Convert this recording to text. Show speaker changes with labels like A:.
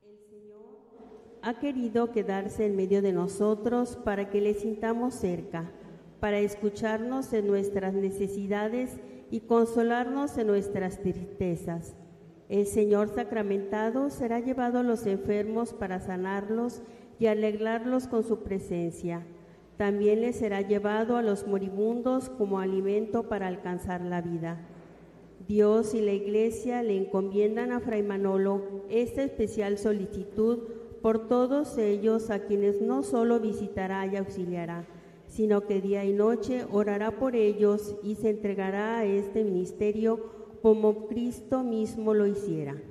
A: ha querido quedarse en medio de nosotros para que le sintamos cerca, para escucharnos en nuestras necesidades y consolarnos en nuestras tristezas. El Señor sacramentado será llevado a los enfermos para sanarlos y alegrarlos con su presencia. También le será llevado a los moribundos como alimento para alcanzar la vida. Dios y la Iglesia le encomiendan a Fray Manolo esta especial solicitud por todos ellos a quienes no solo visitará y auxiliará, sino que día y noche orará por ellos y se entregará a este ministerio como Cristo mismo lo hiciera.